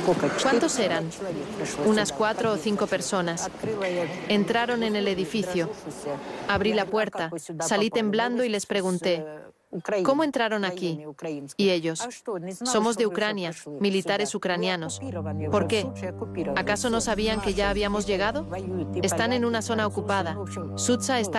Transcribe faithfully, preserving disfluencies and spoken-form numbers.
¿Cuántos eran? Unas cuatro o cinco personas. Entraron en el edificio. Abrí la puerta, salí temblando y les pregunté, ¿cómo entraron aquí? Y ellos, somos de Ucrania, militares ucranianos. ¿Por qué? ¿Acaso no sabían que ya habíamos llegado? Están en una zona ocupada. Sudzha está